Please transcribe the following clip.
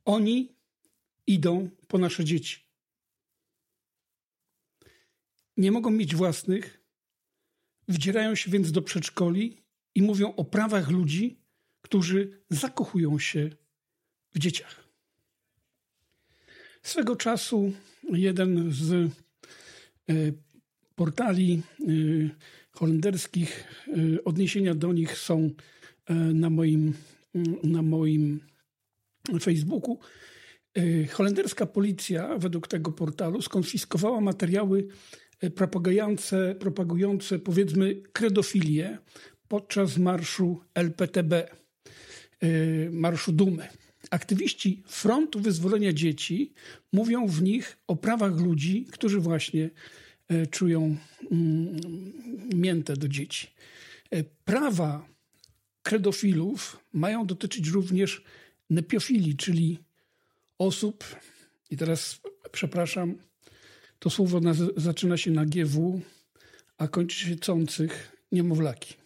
Oni idą po nasze dzieci. Nie mogą mieć własnych, wdzierają się więc do przedszkoli i mówią o prawach ludzi, którzy zakochują się w dzieciach. Swego czasu jeden z portali holenderskich, odniesienia do nich są na moim Facebooku. Holenderska policja według tego portalu skonfiskowała materiały propagujące powiedzmy kredofilię podczas marszu LPTB, Marszu Dumy. Aktywiści Frontu Wyzwolenia Dzieci mówią w nich o prawach ludzi, którzy właśnie czują miętę do dzieci. Prawa kredofilów mają dotyczyć również nepiofilii, czyli osób, i teraz przepraszam, to słowo zaczyna się na GW, a kończy się cących, niemowlaki.